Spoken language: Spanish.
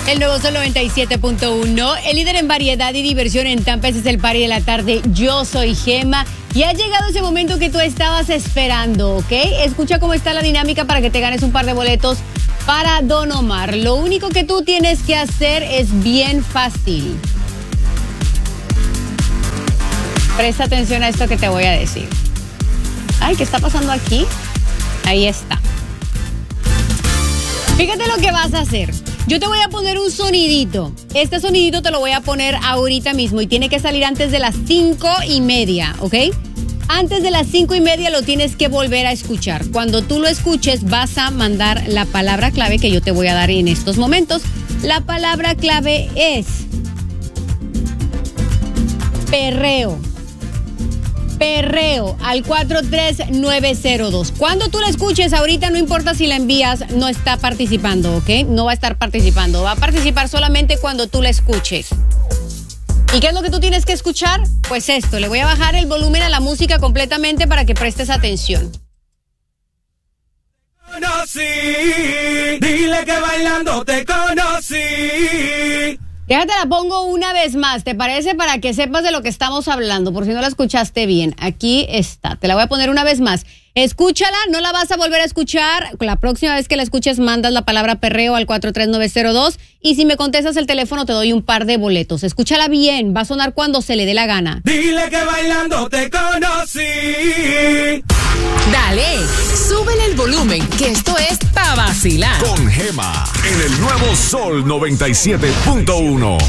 El nuevo Sol 97.1, el líder en variedad y diversión en Tampa. Este es el party de la tarde. Yo soy Gema y ha llegado ese momento que tú estabas esperando, ¿ok? Escucha cómo está la dinámica para que te ganes un par de boletos para Don Omar. Lo único que tú tienes que hacer es bien fácil. Presta atención a esto que te voy a decir. Ay, ¿qué está pasando aquí? Ahí está. Fíjate lo que vas a hacer. Yo te voy a poner un sonidito. Este sonidito te lo voy a poner ahorita mismo y tiene que salir antes de las 5:30, ¿ok? Antes de las 5:30 lo tienes que volver a escuchar. Cuando tú lo escuches vas a mandar la palabra clave que yo te voy a dar en estos momentos. La palabra clave es perreo. Perreo al 43902. Cuando tú la escuches ahorita, no importa si la envías, no está participando, ¿ok? No va a estar participando. Va a participar solamente cuando tú la escuches. ¿Y qué es lo que tú tienes que escuchar? Pues esto, le voy a bajar el volumen a la música completamente para que prestes atención. Conocí, dile que bailando te conocí. Déjate la pongo una vez más, ¿te parece? Para que sepas de lo que estamos hablando, por si no la escuchaste bien. Aquí está, te la voy a poner una vez más. Escúchala, no la vas a volver a escuchar. La próxima vez que la escuches, mandas la palabra perreo al 43902. Y si me contestas el teléfono, te doy un par de boletos. Escúchala bien, va a sonar cuando se le dé la gana. Dile que bailando te conocí. Dale, súbele el volumen, que esto es pa' vacilar. Con Gema, en el nuevo Sol 97.1.